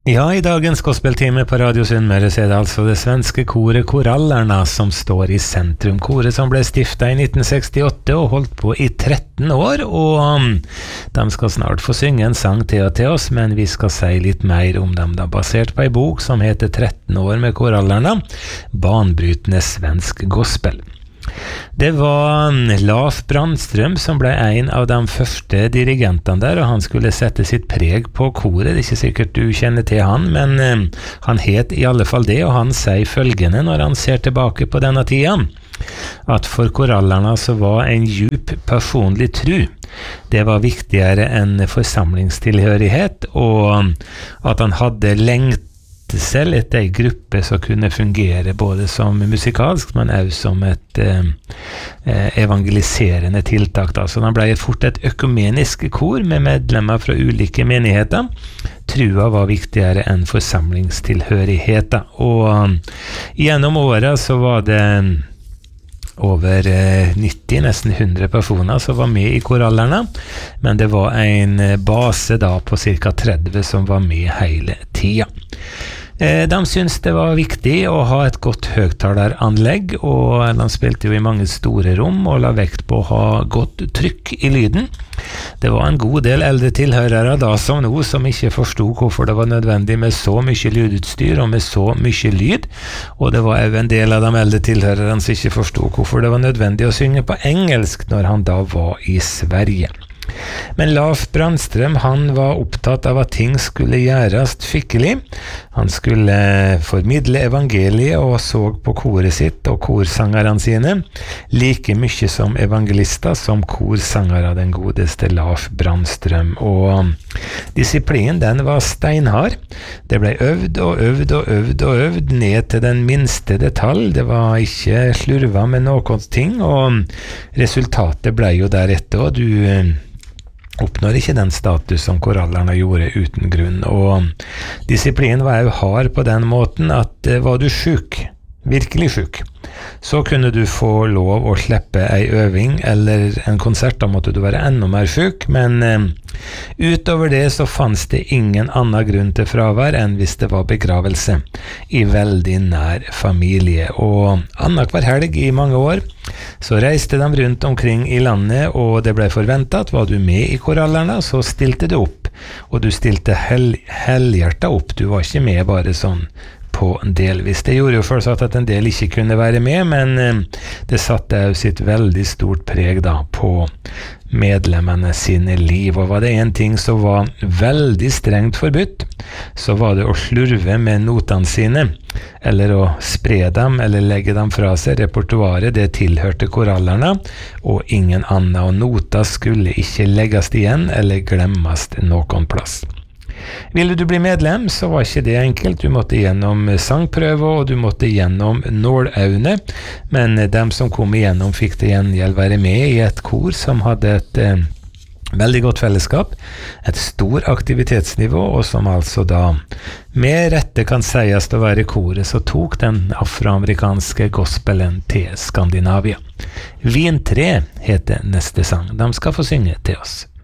Ja, i dagens gospeltime på Radio Sunnmøre så er det altså det svenske koret Korallerna som står i sentrum. Koret som ble stiftet i 1968 og holdt på i 13 år, og de skal snart få synge en sang til oss, men vi skal si litt mer om dem da, basert på en bok som heter 13 år med Korallerna, banbrytende svensk gospel. Det var Lars Brandström som ble en av de første dirigentene der, og han skulle sette sitt preg på koret. Det er ikke sikkert du kjenner til han, men han het i alle fall det, og han sier følgende når han ser tilbake på denne tida, at for Korallerna så var en djup personlig tro. Det var viktigere enn forsamlingstilhørighet, og at han hadde lengt selv etter en gruppe som kunne fungere både som musikalsk, men også som et evangeliserende tiltak. Da. Så han ble fort et økumenisk kor med medlemmer fra ulike menigheter. Trua var viktigere enn forsamlingstilhørighet. Og gjennom året så var det over 90, nesten 100 personer som var med i Korallerna, men det var en base da på ca. 30 som var med hele tida. De syntes det var viktig å ha et godt høgtaleranlegg, og de spilte jo i mange store rom og la vekt på å ha godt trykk i lyden. Det var en god del eldre tilhørere da som nå som ikke forstod hvorfor det var nødvendig med så mye lydutstyr og med så mye lyd, og det var også en del av de eldre tilhørerne som ikke forstod hvorfor det var nødvendig å synge på engelsk når han da var i Sverige. Men Lars Brandström, han var opptatt av at ting skulle gjøres skikkelig. Han skulle formidle evangeliet og så på koret sitt og korsangerne sine like mye som evangelister som korsangere, den godeste Lars Brandström. Og disiplinen, den var steinhard. Det ble øvd og øvd og øvd og øvd ned til den minste detalj. Det var ikke slurva med noen ting, og resultatet ble jo deretter, og du oppnår ikke den status som Korallerna gjorde uten grunn, og disiplinen var jo hard på den måten at var du syk, virkelig syk, så kunne du få lov å slippe ei øving eller en konsert, da måtte du være enda mer syk, men utover det så fanns det ingen annen grunn til fravær enn hvis det var begravelse i veldig nær familie, og annenhver helg i mange år så reiste de rundt omkring i landet, og det ble forventet at var du med i Korallerna, så stilte du opp, og du stilte helhjertet opp, du var ikke med bare sånn på delvis. Det gjorde jo fortsatt at en del ikke kunne være med, men det satte jo sitt veldig stort preg da på medlemmene sine liv, og var det en ting som var veldig strengt forbudt, så var det å slurve med notene sine, eller å spre dem, eller legge dem fra seg. Repertoaret, det tilhørte Korallerna, og ingen annen, og noter skulle ikke legges igjen, eller glemmes noen plass. Ville du bli medlem, så var ikke det enkelt. Du måtte gjennom sangprøve, og du måtte gjennom nåløyne, men dem som kom igjennom fikk til gjengjeld være med i et kor som hadde et veldig godt fellesskap, et stor aktivitetsnivå, og som altså da med rette kan sies å være koret, så tok den afroamerikanske gospelen til Skandinavia. Vintre heter neste sang. De skal få synge til oss.